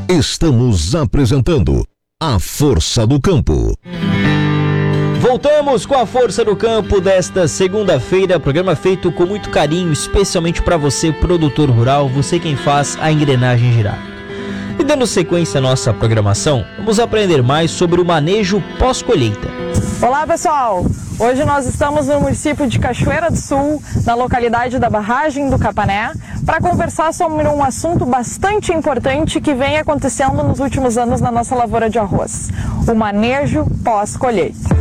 Estamos apresentando A Força do Campo. Voltamos com a Força do Campo desta segunda-feira, programa feito com muito carinho, especialmente para você, produtor rural, você quem faz a engrenagem girar. E dando sequência à nossa programação, vamos aprender mais sobre o manejo pós-colheita. Olá pessoal, hoje nós estamos no município de Cachoeira do Sul, na localidade da Barragem do Capané, para conversar sobre um assunto bastante importante que vem acontecendo nos últimos anos na nossa lavoura de arroz, o manejo pós-colheita.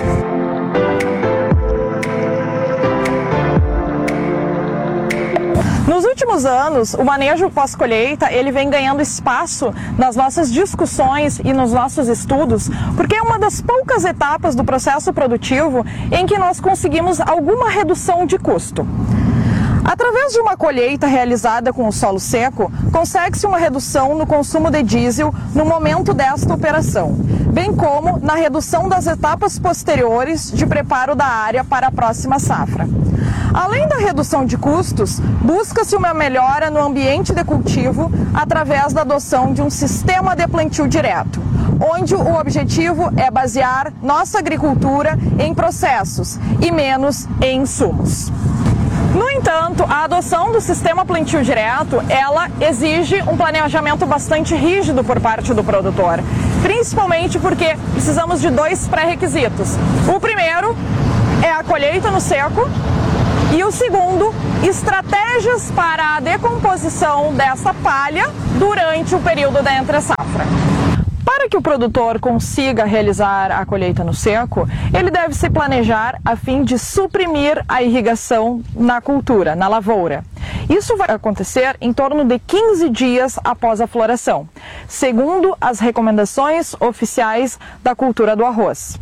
Nos últimos anos, o manejo pós-colheita ele vem ganhando espaço nas nossas discussões e nos nossos estudos, porque é uma das poucas etapas do processo produtivo em que nós conseguimos alguma redução de custo. Através de uma colheita realizada com o solo seco, consegue-se uma redução no consumo de diesel no momento desta operação, bem como na redução das etapas posteriores de preparo da área para a próxima safra. Além da redução de custos, busca-se uma melhora no ambiente de cultivo através da adoção de um sistema de plantio direto, onde o objetivo é basear nossa agricultura em processos e menos em insumos. No entanto, a adoção do sistema plantio direto, ela exige um planejamento bastante rígido por parte do produtor, principalmente porque precisamos de dois pré-requisitos. O primeiro é a colheita no seco e o segundo, estratégias para a decomposição dessa palha durante o período da entre-safra. Para que o produtor consiga realizar a colheita no seco, ele deve se planejar a fim de suprimir a irrigação na cultura, na lavoura. Isso vai acontecer em torno de 15 dias após a floração, segundo as recomendações oficiais da cultura do arroz.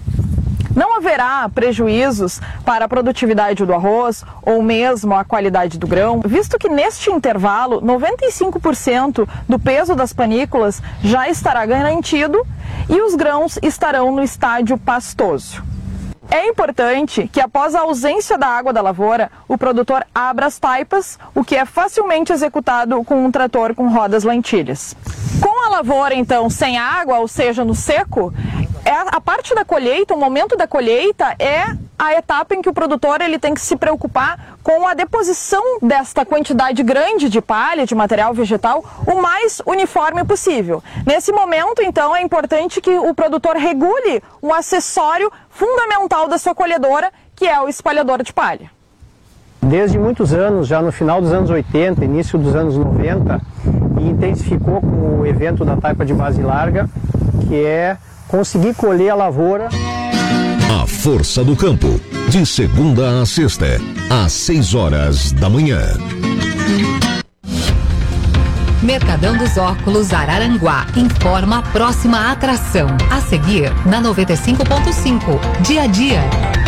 Não haverá prejuízos para a produtividade do arroz ou mesmo a qualidade do grão, visto que neste intervalo 95% do peso das panículas já estará garantido e os grãos estarão no estágio pastoso. É importante que após a ausência da água da lavoura, o produtor abra as taipas, o que é facilmente executado com um trator com rodas lentilhas. Com a lavoura então sem água, ou seja, no seco, a parte da colheita, o momento da colheita é a etapa em que o produtor ele tem que se preocupar com a deposição desta quantidade grande de palha, de material vegetal, o mais uniforme possível. Nesse momento, então, é importante que o produtor regule um acessório fundamental da sua colhedora, que é o espalhador de palha. Desde muitos anos, já no final dos anos 80, início dos anos 90, e intensificou com o evento da taipa de base larga, que é conseguir colher a lavoura. A Força do Campo, de segunda a sexta, às 6 horas da manhã. Mercadão dos Óculos Araranguá informa a próxima atração. A seguir, na 95.5, dia a dia.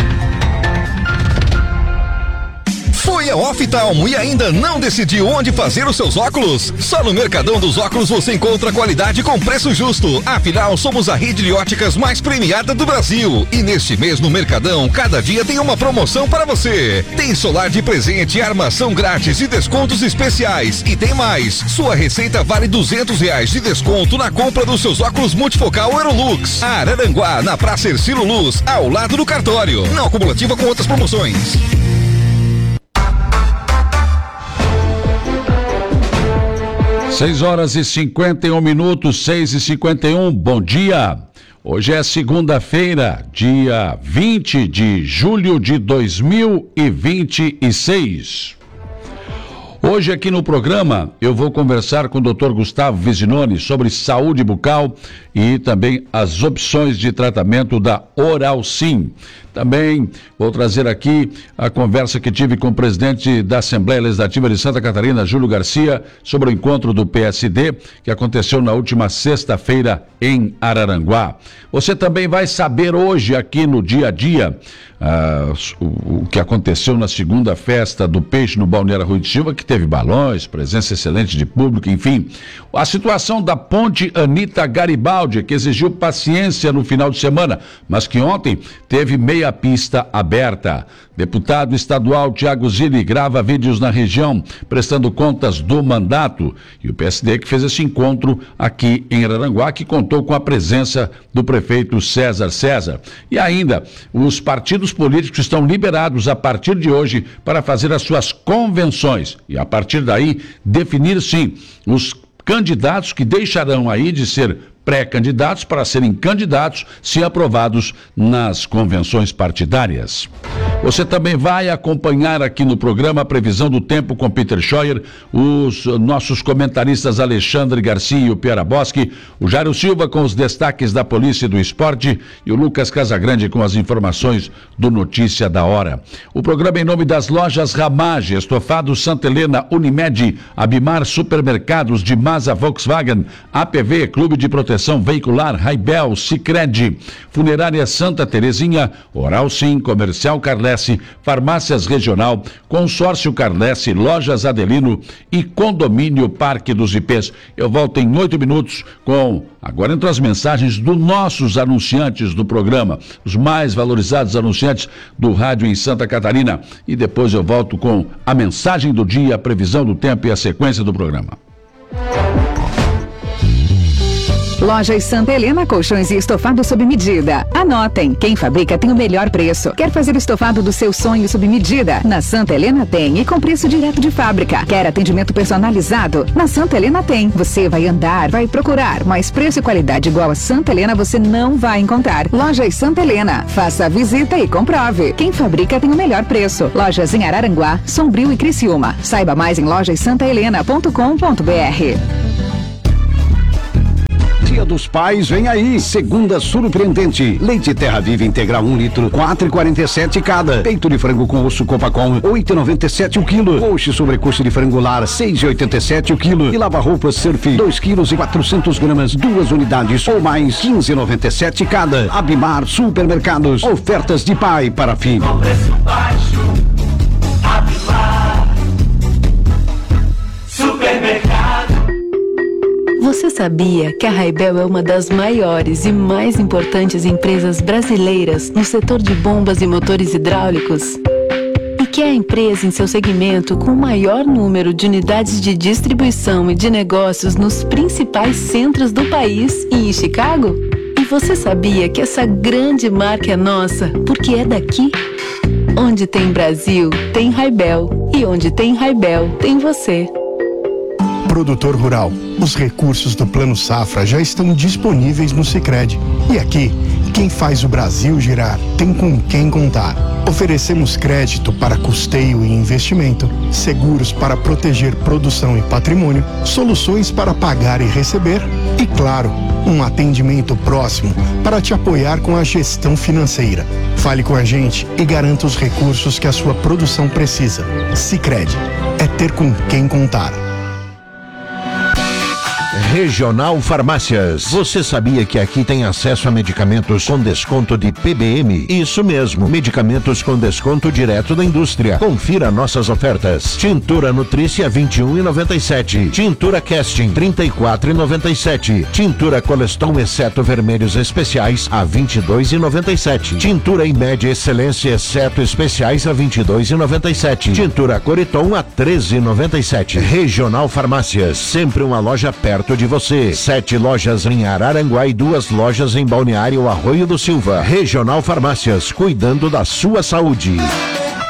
Foi a Oftalmo e ainda não decidiu onde fazer os seus óculos? Só no Mercadão dos Óculos você encontra qualidade com preço justo. Afinal, somos a rede de óticas mais premiada do Brasil. E neste mês no Mercadão, cada dia tem uma promoção para você. Tem solar de presente, armação grátis e descontos especiais. E tem mais, sua receita vale R$200 de desconto na compra dos seus óculos multifocal Aerolux. Araranguá, na Praça Ercílio Luz, ao lado do cartório. Não acumulativa com outras promoções. 6 horas e 51 minutos, 6h51, bom dia. Hoje é segunda-feira, dia 20 de julho de 2026. Hoje aqui no programa eu vou conversar com o Dr. Gustavo Visinoni sobre saúde bucal e também as opções de tratamento da Oralsim. Também vou trazer aqui a conversa que tive com o presidente da Assembleia Legislativa de Santa Catarina, Júlio Garcia, sobre o encontro do PSD, que aconteceu na última sexta-feira em Araranguá. Você também vai saber hoje aqui no dia a dia o que aconteceu na segunda festa do peixe no Balneário Rui de Silva, que teve balões, presença excelente de público, enfim. A situação da ponte Anita Garibaldi, que exigiu paciência no final de semana, mas que ontem teve meia pista aberta. Deputado estadual Tiago Zilli grava vídeos na região, prestando contas do mandato. E o PSD que fez esse encontro aqui em Araranguá, que contou com a presença do prefeito César César. E ainda, os partidos políticos estão liberados a partir de hoje para fazer as suas convenções. E a partir daí, definir sim os candidatos que deixarão aí de ser pré-candidatos para serem candidatos se aprovados nas convenções partidárias. Você também vai acompanhar aqui no programa a previsão do tempo com Peter Scheuer, os nossos comentaristas Alexandre Garcia e o Piera Boschi, o Jairo Silva com os destaques da Polícia e do Esporte e o Lucas Casagrande com as informações do Notícia da Hora. O programa em nome das lojas Ramage, Estofado Santa Helena, Unimed, Abimar Supermercados, de Masa Volkswagen, APV, Clube de Proteção Veicular, Raibel, Sicredi, Funerária Santa Terezinha, Oral Sim, Comercial Carlesse, Farmácias Regional, Consórcio Carlesse, Lojas Adelino e Condomínio Parque dos IPs. Eu volto em 8 minutos com, agora entre as mensagens dos nossos anunciantes do programa, os mais valorizados anunciantes do rádio em Santa Catarina. E depois eu volto com a mensagem do dia, a previsão do tempo e a sequência do programa. Lojas Santa Helena, colchões e estofado sob medida. Anotem, quem fabrica tem o melhor preço. Quer fazer o estofado do seu sonho sob medida? Na Santa Helena tem e com preço direto de fábrica. Quer atendimento personalizado? Na Santa Helena tem. Você vai andar, vai procurar, mas preço e qualidade igual a Santa Helena você não vai encontrar. Lojas Santa Helena, faça a visita e comprove. Quem fabrica tem o melhor preço. Lojas em Araranguá, Sombrio e Criciúma. Saiba mais em lojassantahelena.com.br. Dia dos Pais vem aí, segunda surpreendente. Leite Terra Viva Integral 1 litro, 4,47 cada. Peito de frango com osso Copacom, 8,97 o quilo. Coxa sobrecoxa de frango lar, 6,87 o quilo. E lava-roupas Surf, 2 quilos e 400 gramas, 2 unidades ou mais, 15,97 cada. Abimar Supermercados, ofertas de pai para filho. Com preço baixo, Abimar Supermercado. Você sabia que a Raibel é uma das maiores e mais importantes empresas brasileiras no setor de bombas e motores hidráulicos? E que é a empresa em seu segmento com o maior número de unidades de distribuição e de negócios nos principais centros do país e em Chicago? E você sabia que essa grande marca é nossa porque é daqui? Onde tem Brasil, tem Raibel. E onde tem Raibel, tem você. Produtor rural, os recursos do Plano Safra já estão disponíveis no Sicredi. E aqui, quem faz o Brasil girar tem com quem contar. Oferecemos crédito para custeio e investimento, seguros para proteger produção e patrimônio, soluções para pagar e receber e, claro, um atendimento próximo para te apoiar com a gestão financeira. Fale com a gente e garanta os recursos que a sua produção precisa. Sicredi, é ter com quem contar. Regional Farmácias. Você sabia que aqui tem acesso a medicamentos com desconto de PBM? Isso mesmo, medicamentos com desconto direto da indústria. Confira nossas ofertas. Tintura Nutrícia 21,97. Tintura Casting 34,97. Tintura Coleston exceto vermelhos especiais a 22,97. Tintura Imed Excelência exceto especiais a 22,97. Tintura Coriton a 13,97. Regional Farmácias, sempre uma loja perto de você. 7 lojas em Araranguá e 2 lojas em Balneário Arroio do Silva. Regional Farmácias, cuidando da sua saúde.